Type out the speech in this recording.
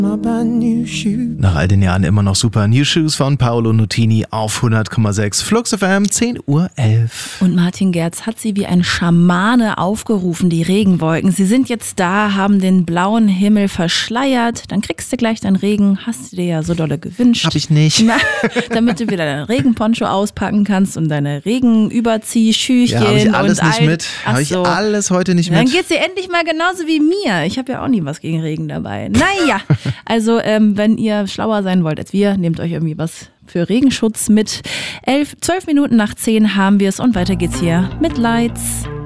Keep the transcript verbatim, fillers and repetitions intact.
Nach all den Jahren immer noch super. New Shoes von Paolo Nutini auf hundert Komma sechs. Flux F M, zehn Uhr elf. Und Martin Gerz hat sie wie ein Schamane aufgerufen, die Regenwolken. Sie sind jetzt da, haben den blauen Himmel verschleiert. Dann kriegst du gleich deinen Regen. Hast du dir ja so dolle gewünscht. Hab ich nicht. Na, damit du wieder deinen Regenponcho auspacken kannst und deine Regenüberziehschüchchen. Ja, hab ich alles und nicht all... mit. Ach Habe ich so. alles heute nicht mit. Dann geht's dir endlich mal genauso wie mir. Ich habe ja auch nie was gegen Regen dabei. Naja, also ähm, wenn ihr schlauer sein wollt als wir, nehmt euch irgendwie was für Regenschutz mit. Elf, zwölf Minuten nach zehn haben wir es und weiter geht's hier mit Lights.